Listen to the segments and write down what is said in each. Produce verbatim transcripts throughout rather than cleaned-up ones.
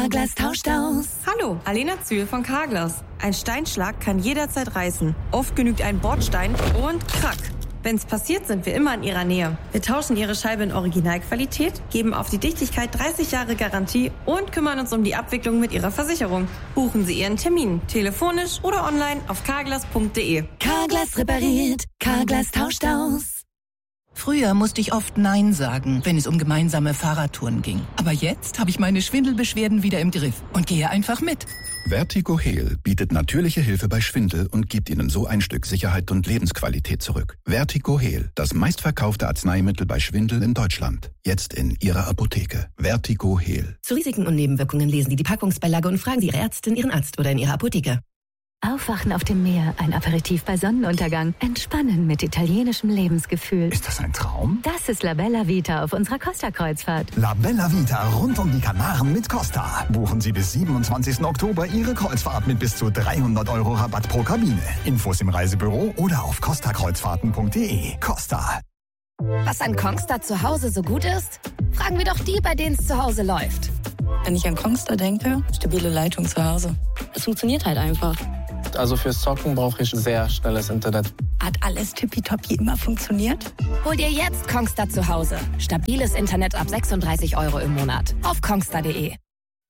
Carglass tauscht aus. Hallo, Alena Zühl von Carglass. Ein Steinschlag kann jederzeit reißen. Oft genügt ein Bordstein und krack. Wenn's passiert, sind wir immer in Ihrer Nähe. Wir tauschen Ihre Scheibe in Originalqualität, geben auf die Dichtigkeit dreißig Jahre Garantie und kümmern uns um die Abwicklung mit Ihrer Versicherung. Buchen Sie Ihren Termin, telefonisch oder online auf carglass punkt de. Carglass repariert, Carglass tauscht aus. Früher musste ich oft Nein sagen, wenn es um gemeinsame Fahrradtouren ging. Aber jetzt habe ich meine Schwindelbeschwerden wieder im Griff und gehe einfach mit. VertigoHeal bietet natürliche Hilfe bei Schwindel und gibt Ihnen so ein Stück Sicherheit und Lebensqualität zurück. VertigoHeal, das meistverkaufte Arzneimittel bei Schwindel in Deutschland. Jetzt in Ihrer Apotheke. VertigoHeal. Zu Risiken und Nebenwirkungen lesen Sie die Packungsbeilage und fragen Sie Ihre Ärztin, Ihren Arzt oder in Ihrer Apotheke. Aufwachen auf dem Meer, ein Aperitif bei Sonnenuntergang, entspannen mit italienischem Lebensgefühl. Ist das ein Traum? Das ist La Bella Vita auf unserer Costa-Kreuzfahrt. La Bella Vita rund um die Kanaren mit Costa. Buchen Sie bis siebenundzwanzigsten Oktober Ihre Kreuzfahrt mit bis zu dreihundert Euro Rabatt pro Kabine. Infos im Reisebüro oder auf costa kreuzfahrten punkt de. Costa. Was an Kongstar zu Hause so gut ist? Fragen wir doch die, bei denen es zu Hause läuft. Wenn ich an Kongstar denke, stabile Leitung zu Hause. Es funktioniert halt einfach. Also fürs Zocken brauche ich sehr schnelles Internet. Hat alles tippitoppi immer funktioniert? Hol dir jetzt Kongstar zu Hause. Stabiles Internet ab sechsunddreißig Euro im Monat. Auf kongstar punkt de.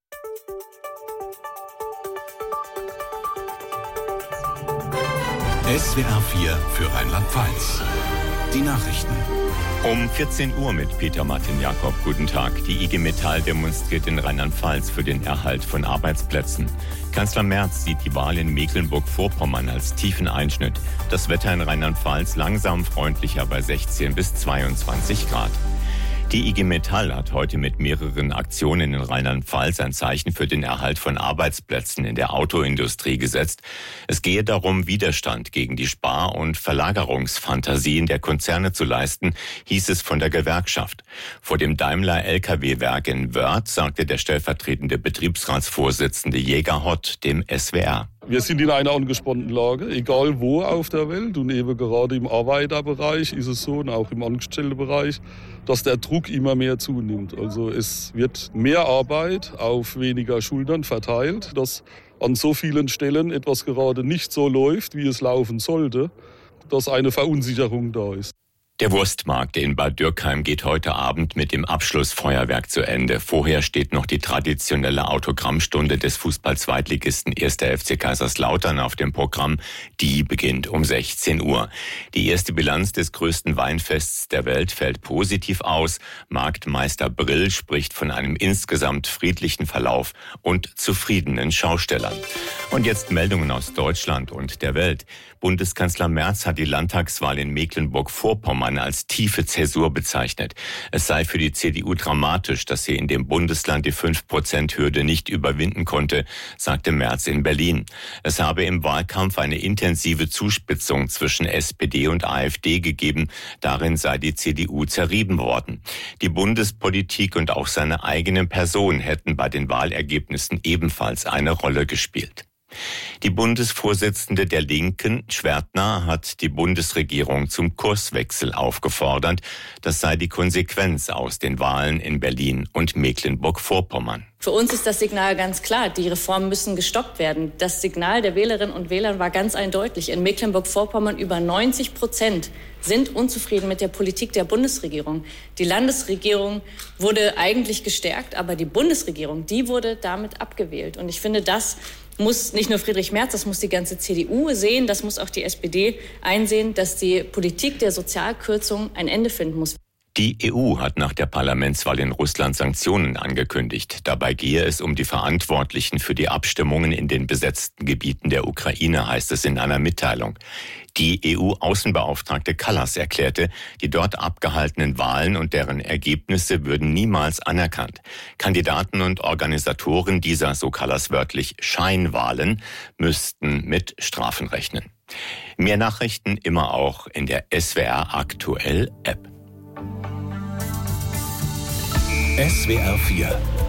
S W R vier für Rheinland-Pfalz. Die Nachrichten. Um vierzehn Uhr mit Peter Martin Jakob. Guten Tag. Die I G Metall demonstriert in Rheinland-Pfalz für den Erhalt von Arbeitsplätzen. Kanzler Merz sieht die Wahl in Mecklenburg-Vorpommern als tiefen Einschnitt. Das Wetter in Rheinland-Pfalz langsam freundlicher bei sechzehn bis zweiundzwanzig Grad. Die I G Metall hat heute mit mehreren Aktionen in Rheinland-Pfalz ein Zeichen für den Erhalt von Arbeitsplätzen in der Autoindustrie gesetzt. Es gehe darum, Widerstand gegen die Spar- und Verlagerungsfantasien der Konzerne zu leisten, hieß es von der Gewerkschaft. Vor dem Daimler-L K W-Werk in Wörth sagte der stellvertretende Betriebsratsvorsitzende Jäger Hott dem S W R. Wir sind in einer angespannten Lage, egal wo auf der Welt. Und eben gerade im Arbeiterbereich ist es so und auch im Angestelltenbereich, dass der Druck immer mehr zunimmt. Also es wird mehr Arbeit auf weniger Schultern verteilt, dass an so vielen Stellen etwas gerade nicht so läuft, wie es laufen sollte, dass eine Verunsicherung da ist. Der Wurstmarkt in Bad Dürkheim geht heute Abend mit dem Abschlussfeuerwerk zu Ende. Vorher steht noch die traditionelle Autogrammstunde des Fußball-Zweitligisten erster F C Kaiserslautern auf dem Programm. Die beginnt um sechzehn Uhr. Die erste Bilanz des größten Weinfests der Welt fällt positiv aus. Marktmeister Brill spricht von einem insgesamt friedlichen Verlauf und zufriedenen Schaustellern. Und jetzt Meldungen aus Deutschland und der Welt. Bundeskanzler Merz hat die Landtagswahl in Mecklenburg-Vorpommern als tiefe Zäsur bezeichnet. Es sei für die C D U dramatisch, dass sie in dem Bundesland die fünf Prozent Hürde nicht überwinden konnte, sagte Merz in Berlin. Es habe im Wahlkampf eine intensive Zuspitzung zwischen S P D und A f D gegeben. Darin sei die C D U zerrieben worden. Die Bundespolitik und auch seine eigene Person hätten bei den Wahlergebnissen ebenfalls eine Rolle gespielt. Die Bundesvorsitzende der Linken, Schwertner, hat die Bundesregierung zum Kurswechsel aufgefordert. Das sei die Konsequenz aus den Wahlen in Berlin und Mecklenburg-Vorpommern. Für uns ist das Signal ganz klar. Die Reformen müssen gestoppt werden. Das Signal der Wählerinnen und Wähler war ganz eindeutig. In Mecklenburg-Vorpommern über neunzig Prozent sind unzufrieden mit der Politik der Bundesregierung. Die Landesregierung wurde eigentlich gestärkt, aber die Bundesregierung, die wurde damit abgewählt. Und ich finde, das muss nicht nur Friedrich Merz, das muss die ganze C D U sehen, das muss auch die S P D einsehen, dass die Politik der Sozialkürzung ein Ende finden muss. Die E U hat nach der Parlamentswahl in Russland Sanktionen angekündigt. Dabei gehe es um die Verantwortlichen für die Abstimmungen in den besetzten Gebieten der Ukraine, heißt es in einer Mitteilung. Die E U-Außenbeauftragte Kallas erklärte, die dort abgehaltenen Wahlen und deren Ergebnisse würden niemals anerkannt. Kandidaten und Organisatoren dieser, so Kallas wörtlich, Scheinwahlen müssten mit Strafen rechnen. Mehr Nachrichten immer auch in der S W R Aktuell App. S W R vier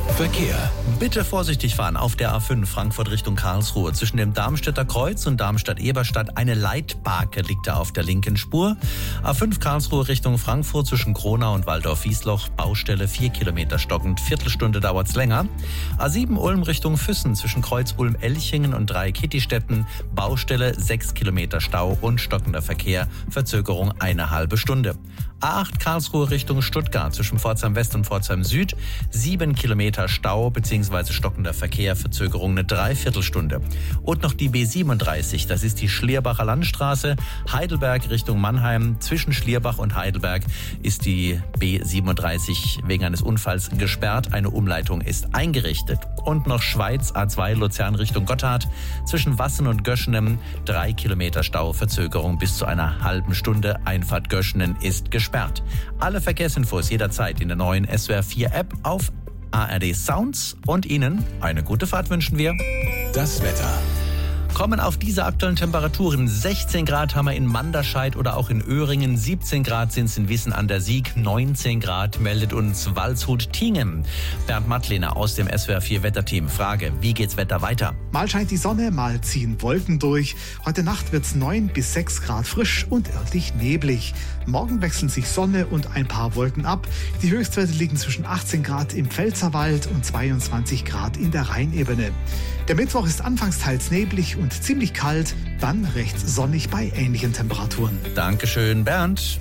Verkehr. Bitte vorsichtig fahren auf der A fünf Frankfurt Richtung Karlsruhe. Zwischen dem Darmstädter Kreuz und Darmstadt-Eberstadt eine Leitbarke liegt da auf der linken Spur. A fünf Karlsruhe Richtung Frankfurt zwischen Kronau und Waldorf-Wiesloch. Baustelle vier Kilometer stockend. Viertelstunde dauert's länger. A sieben Ulm Richtung Füssen zwischen Kreuz Ulm-Elchingen und Dreieck-Kittistetten. Baustelle sechs Kilometer Stau und stockender Verkehr. Verzögerung eine halbe Stunde. A acht Karlsruhe Richtung Stuttgart zwischen Pforzheim West und Pforzheim Süd. Sieben Kilometer Stau bzw. stockender Verkehr, Verzögerung eine Dreiviertelstunde. Und noch die B siebenunddreißig, das ist die Schlierbacher Landstraße, Heidelberg Richtung Mannheim. Zwischen Schlierbach und Heidelberg ist die B siebenunddreißig wegen eines Unfalls gesperrt. Eine Umleitung ist eingerichtet. Und noch Schweiz A zwei Luzern Richtung Gotthard. Zwischen Wassen und Göschenem drei Kilometer Stau, Verzögerung bis zu einer halben Stunde. Einfahrt Göschenen ist gesperrt. Alle Verkehrsinfos jederzeit in der neuen S W R vier App auf A R D Sounds und Ihnen eine gute Fahrt wünschen wir. Das Wetter. Kommen auf diese aktuellen Temperaturen. sechzehn Grad haben wir in Manderscheid oder auch in Öhringen. siebzehn Grad sind es in Wissen an der Sieg. neunzehn Grad meldet uns Waldshut-Tiengen. Bernd Mattlehner aus dem S W R vier Wetterteam. Frage, wie geht's Wetter weiter? Mal scheint die Sonne, mal ziehen Wolken durch. Heute Nacht wird's neun bis sechs Grad frisch und örtlich neblig. Morgen wechseln sich Sonne und ein paar Wolken ab. Die Höchstwerte liegen zwischen achtzehn Grad im Pfälzerwald und zweiundzwanzig Grad in der Rheinebene. Der Mittwoch ist anfangs teils neblig und ziemlich kalt, dann recht sonnig bei ähnlichen Temperaturen. Dankeschön, Bernd.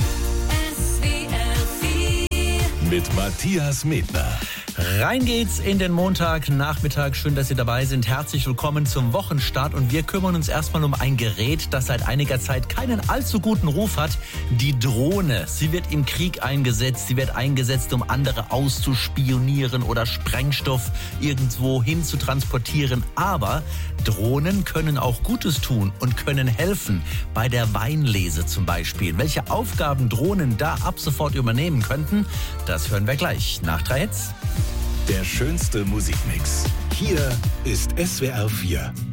Mit Matthias Medner. Rein geht's in den Montagnachmittag. Schön, dass Sie dabei sind. Herzlich willkommen zum Wochenstart. Und wir kümmern uns erstmal um ein Gerät, das seit einiger Zeit keinen allzu guten Ruf hat. Die Drohne. Sie wird im Krieg eingesetzt. Sie wird eingesetzt, um andere auszuspionieren oder Sprengstoff irgendwo hin zu transportieren. Aber Drohnen können auch Gutes tun und können helfen. Bei der Weinlese zum Beispiel. Welche Aufgaben Drohnen da ab sofort übernehmen könnten, das hören wir gleich nach drei Hits. Der schönste Musikmix. Hier ist S W R vier.